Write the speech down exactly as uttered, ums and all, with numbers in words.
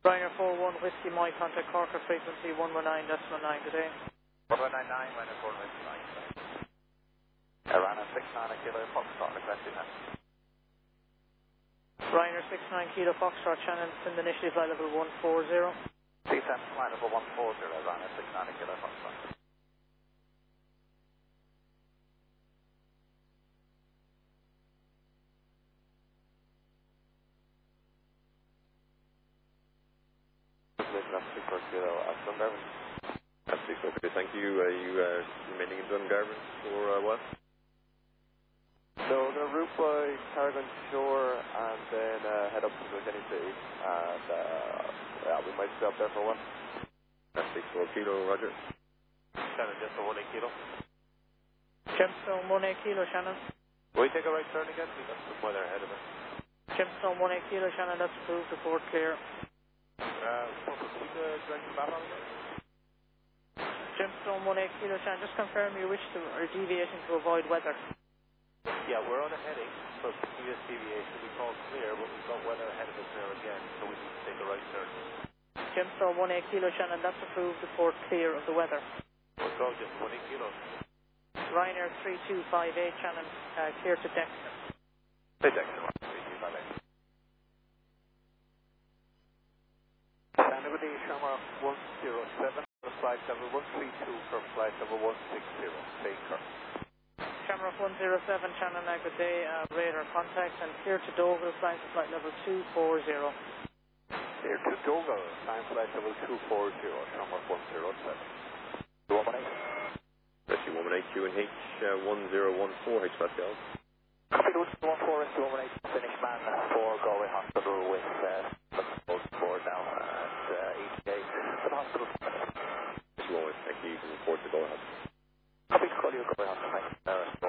Ryanair four one Whiskey Mike, contact Corker, frequency one one nine decimal nine today. one one nine nine, Ryanair four one Whiskey Mike. Ryanair six nine Kilo Foxtrot, requesting that. Ryanair six nine Kilo Foxtrot, Shannon, send initially flight level one four zero. Descent flight level one four zero, Ryanair six nine Kilo Foxtrot. That's okay, thank you. Are you uh, remaining in Dungarvan for a while? So we're going to route by Carrigan Shore and then uh, head up to Kilkenny City. And uh, yeah, we might stay up there for a while. That's six four Kilo, Roger. Shannon, just for one eight Kilo. Gemstone one eight Kilo, Shannon. Will we take a right turn again? We've got some weather ahead of us. Gemstone one eight Kilo, Shannon, that's approved, report clear. Uh, what was the direction map on again? Gemstone one eight Kilo, Shannon, just confirm you wish to, or deviation to avoid weather. Yeah, we're on a heading, so previous deviation we call clear, but we've got weather ahead of us there again, so we need to take a right turn. Gemstone one eight Kilo, Shannon, that's approved, report clear of the weather. We'll go just one eight Kilo. Ryanair three two five eight, Shannon, uh, clear to Dexter. Hey, Dexter, three two five eight. Sanibody, Shamrock one zero seven, flight level one three two for flight level one six zero, Baker. Shamrock one zero seven, Shannon, uh, good day, uh, radar contact, and clear to Dover, flying to flight level two four zero. Clear to Dover, time flight level two four zero, Shamrock one zero seven. two one eight. Rescue one one eight, Q and H, uh, one zero one four, H Pascal. Copy one one four, Rescue one one eight, finish man for Galway Hospital with uh, four now at uh, E T A to the hospital. Rescue one one eight, thank you, you can report to Galway Hospital. Copy to call you Galway Hospital, thanks. Uh,